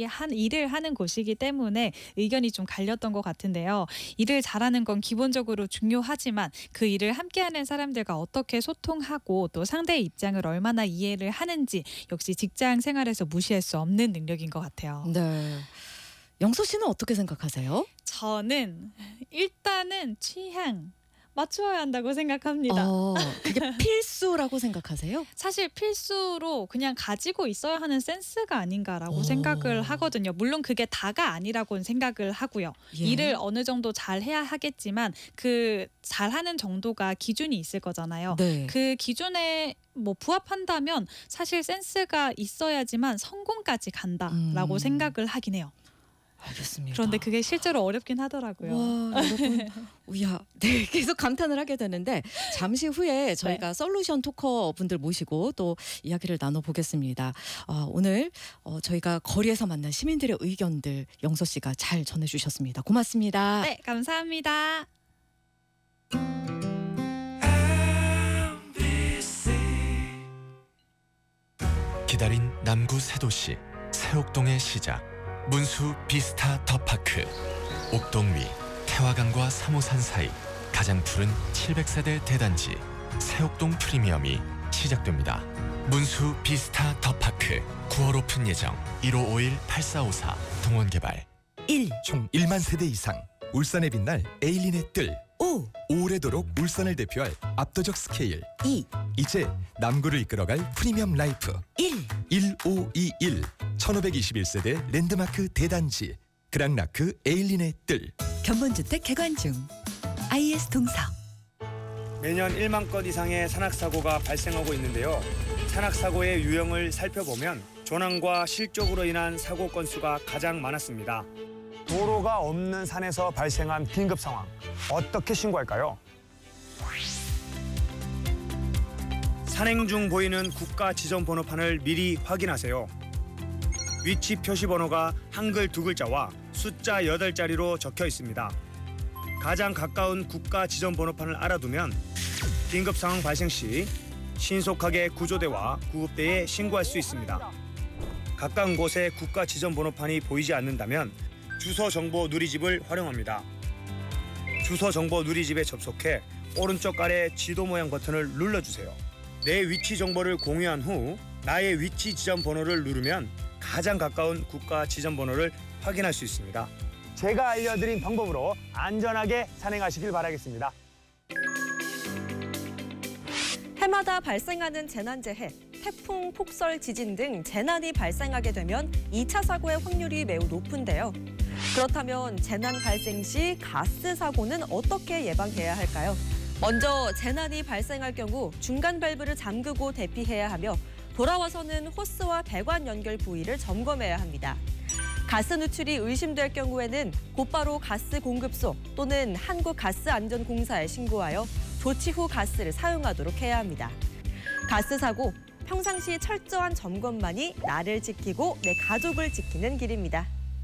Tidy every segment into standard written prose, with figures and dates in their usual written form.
일을 하는 곳이기 때문에 의견이 좀 갈렸던 것 같은데요. 일을 잘하는 건 기본적으로 중요하지만 그 일을 함께하는 사람들과 어떻게 소통하고 또 상대의 입장을 얼마나 이해를 하는지 역시 직장 생활에서 무시할 수 없는 능력인 것 같아요. 네. 영서 씨는 어떻게 생각하세요? 저는 일단은 취향 맞추어야 한다고 생각합니다. 그게 필수라고 생각하세요? 사실 필수로 그냥 가지고 있어야 하는 센스가 아닌가라고 어. 생각을 하거든요. 물론 그게 다가 아니라고는 생각을 하고요. 예. 일을 어느 정도 잘 해야 하겠지만 그 잘하는 정도가 기준이 있을 거잖아요. 네. 그 기준에 뭐 부합한다면 사실 센스가 있어야지만 성공까지 간다라고 생각을 하긴 해요. 알겠습니다. 그런데 그게 실제로 어렵긴 하더라고요. 와, 여러분, 야, 네, 계속 감탄을 하게 되는데 잠시 후에 저희가 솔루션 토커 분들 모시고 또 이야기를 나눠보겠습니다. 오늘 저희가 거리에서 만난 시민들의 의견들 영서 씨가 잘 전해주셨습니다. 고맙습니다. 네, 감사합니다. 기다린 남구 새도시 새옥동의 시작 문수 비스타 더파크 옥동 위 태화강과 3호산 사이 가장 푸른 700세대 대단지 새옥동 프리미엄이 시작됩니다. 문수 비스타 더파크 9월 오픈 예정 1551-8454 동원개발 1. 총 1만 세대 이상 울산에 빛날 에일린의 뜰 5, 오래도록 울산을 대표할 압도적 스케일 2, 이제 남구를 이끌어갈 프리미엄 라이프 1. 1521 1521세대 랜드마크 대단지 그랑라크 에일린의 뜰 견본주택 개관 중 IS 동서. 매년 1만 건 이상의 산악사고가 발생하고 있는데요. 산악사고의 유형을 살펴보면 조난과 실족으로 인한 사고 건수가 가장 많았습니다. 도로가 없는 산에서 발생한 긴급 상황, 어떻게 신고할까요? 산행 중 보이는 국가 지정 번호판을 미리 확인하세요. 위치 표시 번호가 한글 2글자와 숫자 8자리로 적혀 있습니다. 가장 가까운 국가 지정 번호판을 알아두면 긴급 상황 발생 시 신속하게 구조대와 구급대에 신고할 수 있습니다. 가까운 곳에 국가 지정 번호판이 보이지 않는다면 주소 정보 누리집을 활용합니다. 주소 정보 누리집에 접속해 오른쪽 아래 지도 모양 버튼을 눌러주세요. 내 위치 정보를 공유한 후 나의 위치 지정 번호를 누르면 가장 가까운 국가 지정 번호를 확인할 수 있습니다. 제가 알려드린 방법으로 안전하게 산행하시길 바라겠습니다. 해마다 발생하는 재난재해, 태풍, 폭설, 지진 등 재난이 발생하게 되면 2차 사고의 확률이 매우 높은데요. 그렇다면 재난 발생 시 가스 사고는 어떻게 예방해야 할까요? 먼저 재난이 발생할 경우 중간 밸브를 잠그고 대피해야 하며 돌아와서는 호스와 배관 연결 부위를 점검해야 합니다. 가스 누출이 의심될 경우에는 곧바로 가스 공급소 또는 한국가스안전공사에 신고하여 조치 후 가스를 사용하도록 해야 합니다. 가스 사고, 평상시 철저한 점검만이 나를 지키고 내 가족을 지키는 길입니다.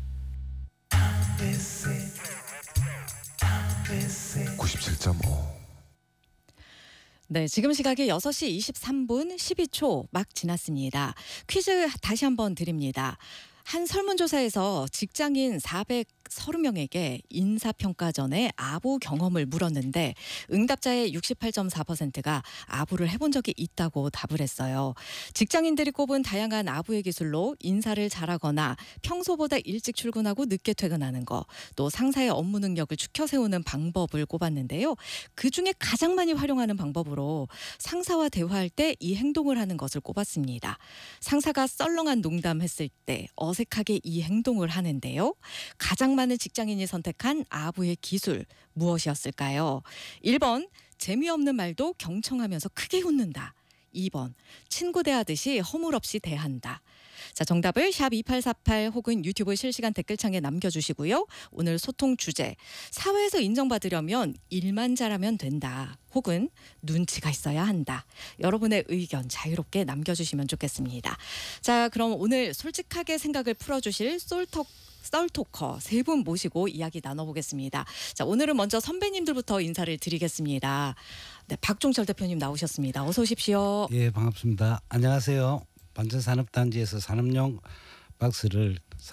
97.5 네, 지금 시각이 6시 23분 12초 막 지났습니다. 퀴즈 다시 한번 드립니다. 한 설문조사에서 직장인 430명에게 인사평가 전에 아부 경험을 물었는데 응답자의 68.4%가 아부를 해본 적이 있다고 답을 했어요. 직장인들이 꼽은 다양한 아부의 기술로 인사를 잘하거나 평소보다 일찍 출근하고 늦게 퇴근하는 거, 또 상사의 업무 능력을 추켜 세우는 방법을 꼽았는데요. 그중에 가장 많이 활용하는 방법으로 상사와 대화할 때 이 행동을 하는 것을 꼽았습니다. 상사가 썰렁한 농담했을 때 어색하게 이 행동을 하는데요. 가장 많은 직장인이 선택한 아부의 기술 무엇이었을까요? 1번 재미없는 말도 경청하면서 크게 웃는다. 2번 친구 대하듯이 허물없이 대한다. 자, 정답을 샵 2848 혹은 유튜브 실시간 댓글창에 남겨주시고요. 오늘 소통 주제, 사회에서 인정받으려면 일만 잘하면 된다. 혹은 눈치가 있어야 한다. 여러분의 의견 자유롭게 남겨주시면 좋겠습니다. 자, 그럼 오늘 솔직하게 생각을 풀어주실 썰토커 세 분 모시고 이야기 나눠보겠습니다. 자, 오늘은 먼저 선배님들부터 인사를 드리겠습니다. 네, 박종철 대표님 나오셨습니다. 어서 오십시오. 예, 반갑습니다. 안녕하세요. 반전산업단지에서 산업용 박스를